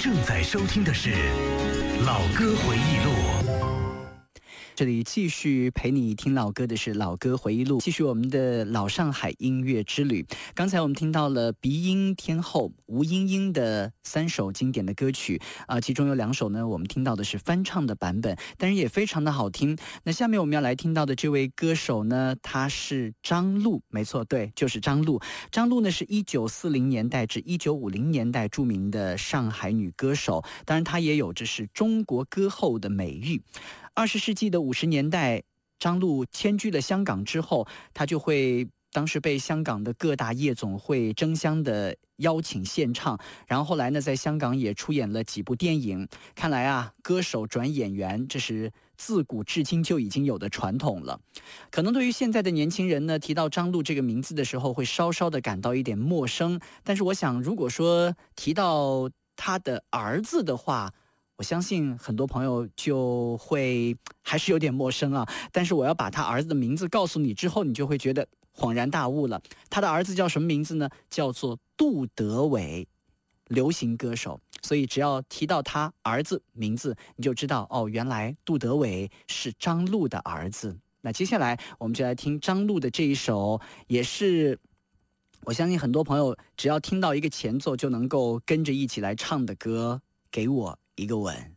正在收听的是老歌回忆录。 这里继续陪你听老歌的是老歌回忆录，继续我们的老上海音乐之旅。刚才我们听到了鼻音天后吴英英的3首经典的歌曲其中有2首呢，我们听到的是翻唱的版本，但是也非常的好听。那下面我们要来听到的这位歌手呢，他是张露，没错，对，就是张露。张露呢是1940年代至1950年代著名的上海女歌手，当然她也有着是中国歌后的美誉。20世纪的50年代，张露迁居了香港之后，她就会当时被香港的各大夜总会争相的邀请献唱，然后后来呢，在香港也出演了几部电影。看来啊，歌手转演员，这是自古至今就已经有的传统了。可能对于现在的年轻人呢，提到张露这个名字的时候，会稍稍的感到一点陌生。但是我想，如果说提到他的儿子的话，我相信很多朋友就会还是有点陌生啊，但是我要把他儿子的名字告诉你之后，你就会觉得恍然大悟了。他的儿子叫什么名字呢？叫做杜德伟，流行歌手。所以只要提到他儿子名字，你就知道哦，原来杜德伟是张露的儿子。那接下来我们就来听张露的这一首，也是我相信很多朋友只要听到一个前奏就能够跟着一起来唱的歌，给我一个吻。